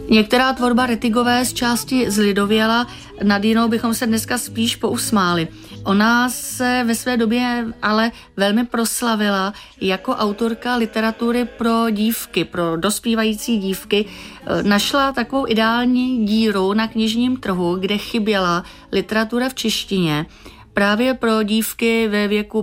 Některá tvorba Rettigové z části zlidověla, nad jinou bychom se dneska spíš pousmáli. Ona se ve své době ale velmi proslavila jako autorka literatury pro dívky, pro dospívající dívky. Našla takovou ideální díru na knižním trhu, kde chyběla literatura v češtině právě pro dívky ve věku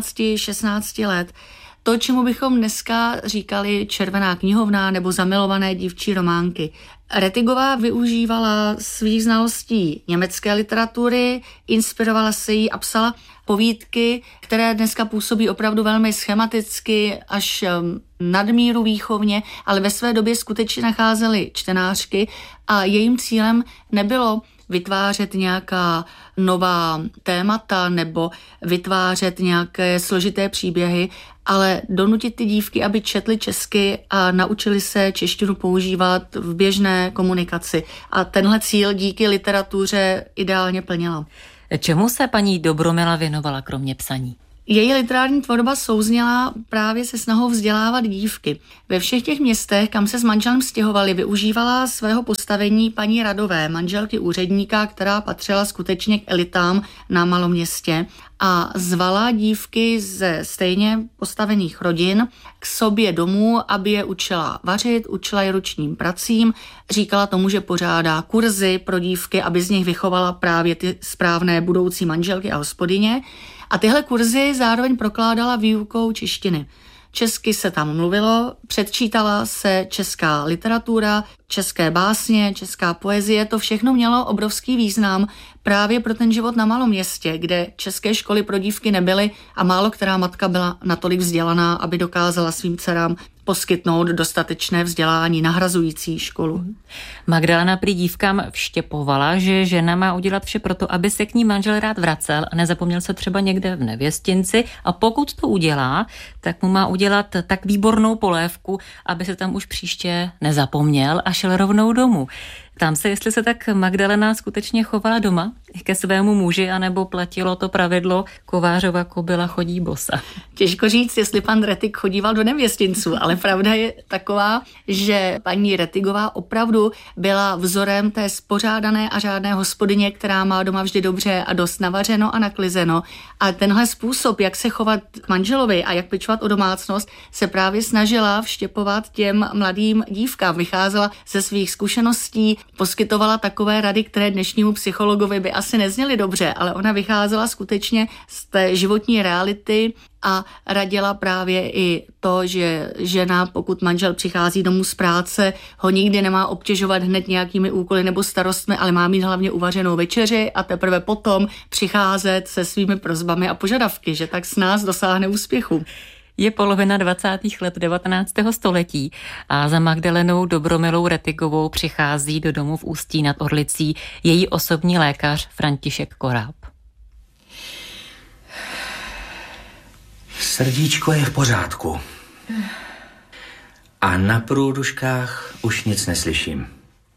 15-16 let. To, čemu bychom dneska říkali červená knihovna nebo zamilované dívčí románky. Rettigová využívala svých znalostí německé literatury, inspirovala se jí a psala povídky, které dneska působí opravdu velmi schematicky, až nadmíru výchovně, ale ve své době skutečně nacházely čtenářky a jejím cílem nebylo vytvářet nějaká nová témata nebo vytvářet nějaké složité příběhy, ale donutit ty dívky, aby četly česky a naučili se češtinu používat v běžné komunikaci. A tenhle cíl díky literatuře ideálně plnila. Čemu se paní Dobromila věnovala kromě psaní? Její literární tvorba souzněla právě se snahou vzdělávat dívky. Ve všech těch městech, kam se s manželem stěhovali, využívala svého postavení paní Radové, manželky úředníka, která patřila skutečně k elitám na Maloměstě a zvala dívky ze stejně postavených rodin k sobě domů, aby je učila vařit, učila je ručním pracím. Říkala tomu, že pořádá kurzy pro dívky, aby z nich vychovala právě ty správné budoucí manželky a hospodyně. A tyhle kurzy zároveň prokládala výukou češtiny. Česky se tam mluvilo, předčítala se česká literatura, české básně, česká poezie, to všechno mělo obrovský význam právě pro ten život na malom městě, kde české školy pro dívky nebyly a málo která matka byla natolik vzdělaná, aby dokázala svým dcerám poskytnout dostatečné vzdělání nahrazující školu. Magdalena prý dívkám vštěpovala, že žena má udělat vše proto, aby se k ní manžel rád vracel a nezapomněl se třeba někde v nevěstinci a pokud to udělá, tak mu má udělat tak výbornou polévku, aby se tam už příště nezapomněl a šel rovnou domů. Ptám se, jestli se tak Magdalena skutečně chovala doma ke svému muži, anebo platilo to pravidlo kovářova kobyla chodí bosa. Těžko říct, jestli pan Rettig chodíval do nevěstinců, ale pravda je taková, že paní Rettigová opravdu byla vzorem té spořádané a řádné hospodyně, která má doma vždy dobře a dost navařeno a naklizeno. A tenhle způsob, jak se chovat k manželovi a jak pečovat o domácnost, se právě snažila vštěpovat těm mladým dívkám. Vycházela ze svých zkušeností, poskytovala takové rady, které dnešnímu psychologovi by asi nezněly dobře, ale ona vycházela skutečně z té životní reality a radila právě i to, že žena, pokud manžel přichází domů z práce, ho nikdy nemá obtěžovat hned nějakými úkoly nebo starostmi, ale má mít hlavně uvařenou večeři a teprve potom přicházet se svými prosbami a požadavky, že tak s nás dosáhne úspěchu. Je polovina 20. let 19. století a za Magdalenou Dobromilou Rettigovou přichází do domu v Ústí nad Orlicí její osobní lékař František Koráb. Srdíčko je v pořádku. A na průduškách už nic neslyším.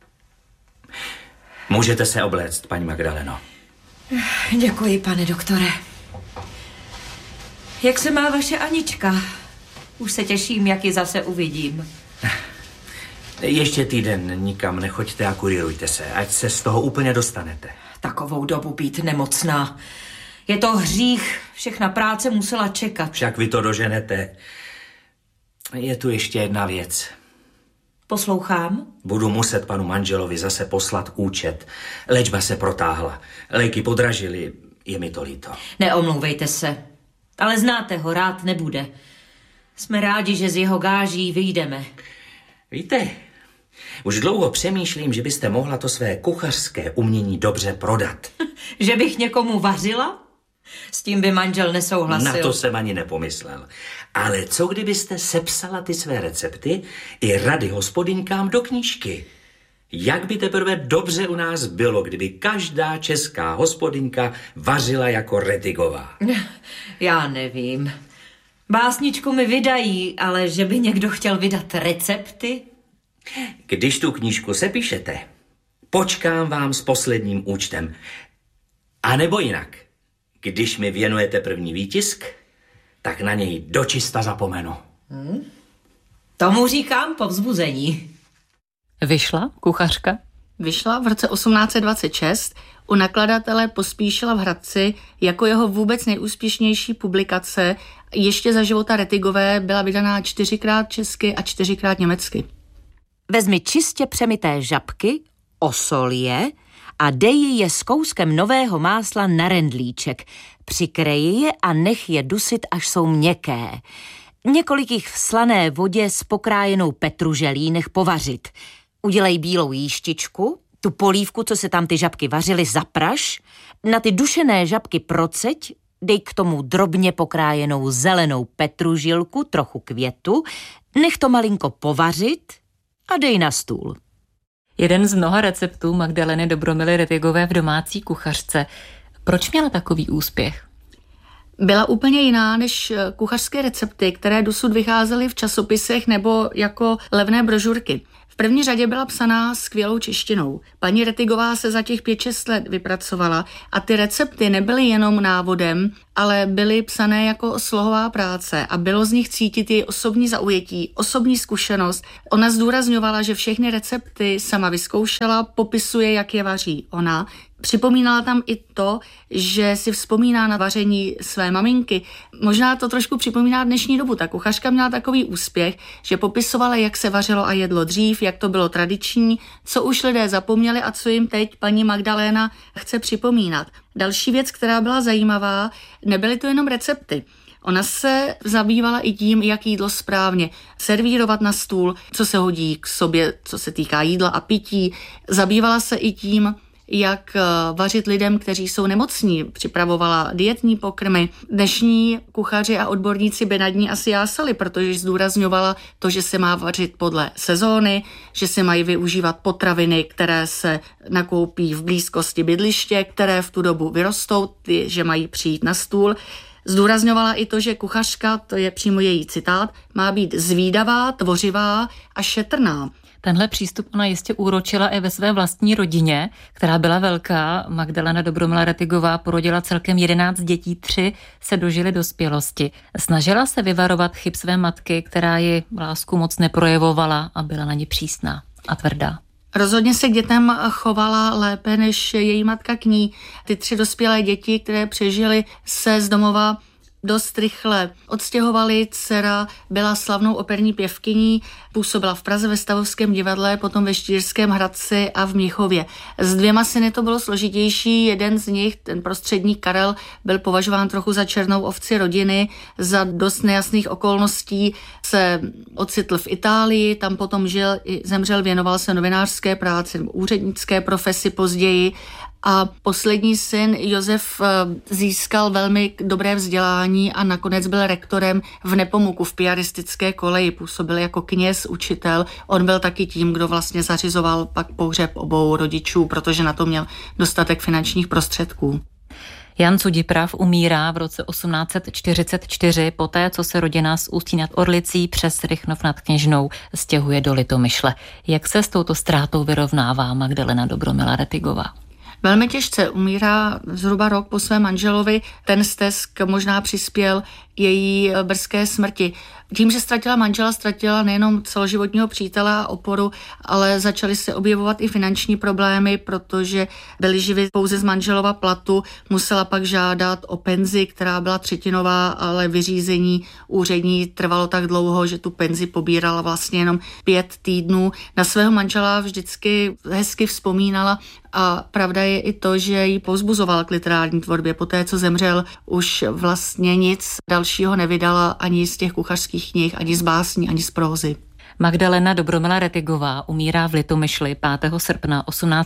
Můžete se obléct, paní Magdaleno. Děkuji, pane doktore. Jak se má vaše Anička? Už se těším, jak ji zase uvidím. Ještě týden nikam nechoďte a kurírujte se, ať se z toho úplně dostanete. Takovou dobu být nemocná. Je to hřích, všechna práce musela čekat. Však vy to doženete. Je tu ještě jedna věc. Poslouchám? Budu muset panu manželovi zase poslat účet. Léčba se protáhla. Léky podražily, je mi to líto. Neomlouvejte se. Ale znáte ho, rád nebude. Jsme rádi, že z jeho gáží vyjdeme. Víte, už dlouho přemýšlím, že byste mohla to své kuchařské umění dobře prodat. Že bych někomu vařila? S tím by manžel nesouhlasil. Na to jsem ani nepomyslel. Ale co kdybyste sepsala ty své recepty i rady hospodyňkám do knížky? Jak by teprve dobře u nás bylo, kdyby každá česká hospodyňka vařila jako Rettigová? Já nevím. Básničku mi vydají, ale že by někdo chtěl vydat recepty? Když tu knížku sepíšete, počkám vám s posledním účtem. A nebo jinak, když mi věnujete první výtisk, tak na něj dočista zapomenu. Tomu říkám povzbuzení. Vyšla kuchařka? Vyšla v roce 1826 u nakladatele Pospíšila v Hradci jako jeho vůbec nejúspěšnější publikace. Ještě za života Rettigové byla vydaná 4krát česky a 4krát německy. Vezmi čistě přemyté žabky, osol je a dej je s kouskem nového másla na rendlíček. Přikreji je a nech je dusit, až jsou měkké. Několik jich v slané vodě s pokrájenou petruželí nech povařit. Udělej bílou jíštičku, tu polívku, co se tam ty žabky vařily, zapraš, na ty dušené žabky proceď, dej k tomu drobně pokrájenou zelenou petružilku, trochu květu, nech to malinko povařit a dej na stůl. Jeden z mnoha receptů Magdaleny Dobromily Rettigové v domácí kuchařce. Proč měla takový úspěch? Byla úplně jiná než kuchařské recepty, které dosud vycházely v časopisech nebo jako levné brožurky. V první řadě byla psaná skvělou češtinou. Paní Rettigová se za těch 5-6 let vypracovala a ty recepty nebyly jenom návodem, ale byly psané jako slohová práce a bylo z nich cítit její osobní zaujetí, osobní zkušenost. Ona zdůrazňovala, že všechny recepty sama vyzkoušela, popisuje, jak je vaří ona. Připomínala tam i to, že si vzpomíná na vaření své maminky. Možná to trošku připomíná dnešní dobu. Ta kuchařka měla takový úspěch, že popisovala, jak se vařilo a jedlo dřív, jak to bylo tradiční, co už lidé zapomněli a co jim teď paní Magdaléna chce připomínat. Další věc, která byla zajímavá, nebyly to jenom recepty. Ona se zabývala i tím, jak jídlo správně servírovat na stůl, co se hodí k sobě, co se týká jídla a pití. Zabývala se i tím, jak vařit lidem, kteří jsou nemocní. Připravovala dietní pokrmy. Dnešní kuchaři a odborníci by nad ní asi jásali, protože zdůrazňovala to, že se má vařit podle sezóny, že se mají využívat potraviny, které se nakoupí v blízkosti bydliště, které v tu dobu vyrostou, že mají přijít na stůl. Zdůrazňovala i to, že kuchařka, to je přímo její citát, má být zvídavá, tvořivá a šetrná. Tenhle přístup ona jistě úročila i ve své vlastní rodině, která byla velká. Magdalena Dobromila Rettigová porodila celkem 11 dětí, 3 se dožily dospělosti. Snažila se vyvarovat chyb své matky, která ji lásku moc neprojevovala a byla na ně přísná a tvrdá. Rozhodně se k dětem chovala lépe než její matka k ní. Ty 3 dospělé děti, které přežily, se z domova dost rychle odstěhovali. Dcera byla slavnou operní pěvkyní, působila v Praze ve Stavovském divadle, potom ve Štýrském Hradci a v Mnichově. S 2 syny to bylo složitější, jeden z nich, ten prostřední Karel, byl považován trochu za černou ovci rodiny, za dost nejasných okolností se ocitl v Itálii, tam potom žil, zemřel, věnoval se novinářské práci, úřednické profesi později. A poslední syn Josef získal velmi dobré vzdělání a nakonec byl rektorem v Nepomuku v piaristické koleji. Působil jako kněz, učitel. On byl taky tím, kdo vlastně zařizoval pak pohřeb obou rodičů, protože na to měl dostatek finančních prostředků. Jan Cudiprav umírá v roce 1844, poté co se rodina z Ústí nad Orlicí přes Rychnov nad Kněžnou stěhuje do Litomyšle. Jak se s touto ztrátou vyrovnává Magdalena Dobromila Rettigová? Velmi těžce, umírá zhruba rok po svém manželovi. Ten stesk možná přispěl její brzké smrti. Tím, že ztratila manžela, ztratila nejenom celoživotního přítele a oporu, ale začaly se objevovat i finanční problémy, protože byly živy pouze z manželova platu. Musela pak žádat o penzi, která byla 3tinová, ale vyřízení úřední trvalo tak dlouho, že tu penzi pobírala vlastně jenom 5 týdnů. Na svého manžela vždycky hezky vzpomínala a pravda je i to, že ji povzbuzoval k literární tvorbě. Poté, co zemřel, už vlastně nic dalšího nevydala ani z těch kuchařských knih, ani z básní, ani z prózy. Magdalena Dobromila Rettigová umírá v Litomyšli 5. srpna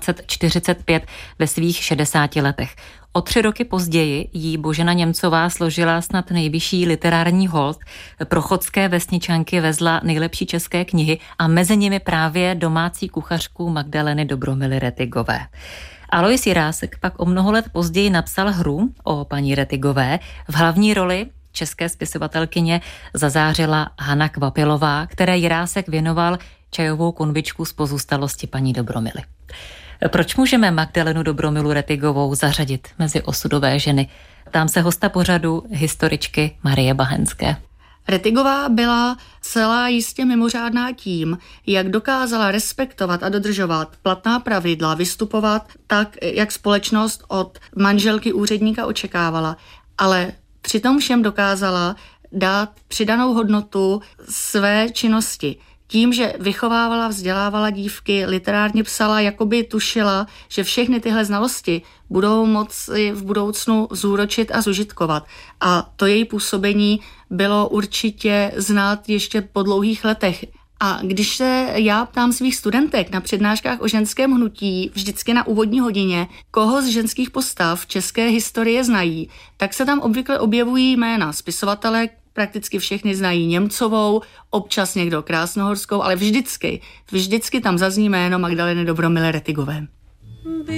1845 ve svých 60 letech. O 3 roky později jí Božena Němcová složila snad nejvyšší literární hold. Pro chodské vesničanky vezla nejlepší české knihy a mezi nimi právě domácí kuchařku Magdaleny Dobromily Rettigové. Alois Jirásek pak o mnoho let později napsal hru o paní Rettigové. V hlavní roli české spisovatelkyně zazářila Hana Kvapilová, které Jirásek věnoval čajovou konvičku z pozůstalosti paní Dobromily. Proč můžeme Magdalenu Dobromilu Rettigovou zařadit mezi osudové ženy? Ptám se hosta pořadu, historičky Marie Bahenské. Rettigová byla celá jistě mimořádná tím, jak dokázala respektovat a dodržovat platná pravidla, vystupovat tak, jak společnost od manželky úředníka očekávala, ale přitom všem dokázala dát přidanou hodnotu své činnosti. Tím, že vychovávala, vzdělávala dívky, literárně psala, jakoby tušila, že všechny tyhle znalosti budou moci v budoucnu zúročit a zužitkovat. A to její působení bylo určitě znát ještě po dlouhých letech. A když se já ptám svých studentek na přednáškách o ženském hnutí, vždycky na úvodní hodině, koho z ženských postav české historie znají, tak se tam obvykle objevují jména spisovatelek, prakticky všechny znají Němcovou, občas někdo Krásnohorskou, ale vždycky tam zazní jméno Magdaleny Dobromile Rettigové.